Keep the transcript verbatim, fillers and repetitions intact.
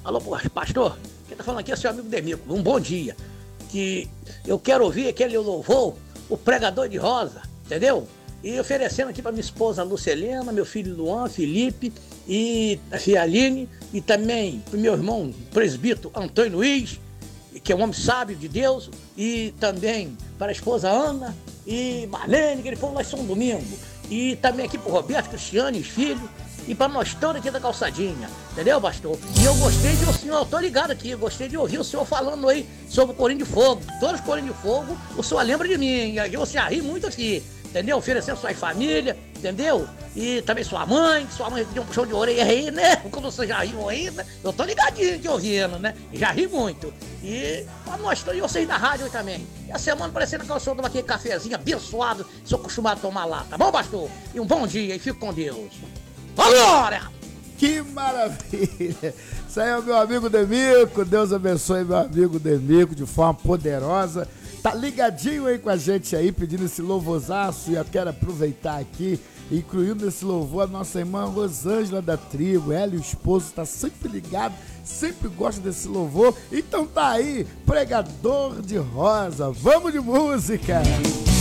Alô, pastor, quem tá falando aqui é seu amigo Demico. Um bom dia. Que eu quero ouvir aquele louvor, o pregador de rosa, entendeu? E oferecendo aqui para minha esposa Lucelena, meu filho Luan, Felipe e a filha Aline, e também para meu irmão presbítero Antônio Luiz, que é um homem sábio de Deus, e também para a esposa Ana e Marlene, que ele falou lá São Domingo, e também aqui para o Roberto Cristiano e os filhos, e para nós todos aqui da calçadinha, entendeu, pastor? E eu gostei de o senhor, eu tô ligado aqui, eu gostei de ouvir o senhor falando aí sobre o Corinho de Fogo. Todos os Corinhos de Fogo, o senhor lembra de mim, e você ri muito aqui, entendeu? Oferecendo sua família, entendeu? E também sua mãe, sua mãe deu um puxão de orelha aí, né? Como você já riu ainda, eu tô ligadinho aqui ouvindo, né? Já ri muito. E pra nós, e vocês da rádio aí também. E a semana parecendo que o senhor toma aquele cafezinho abençoado, sou acostumado a tomar lá, tá bom, pastor? E um bom dia e fico com Deus. Glória! Que maravilha! Isso aí é o meu amigo Demico. Deus abençoe meu amigo Demico de forma poderosa. Tá ligadinho aí com a gente aí, pedindo esse louvorzaço. E eu quero aproveitar aqui, incluindo nesse louvor a nossa irmã Rosângela da tribo. Ela e o esposo tá sempre ligado, sempre gosta desse louvor. Então tá aí, pregador de rosa. Vamos de música!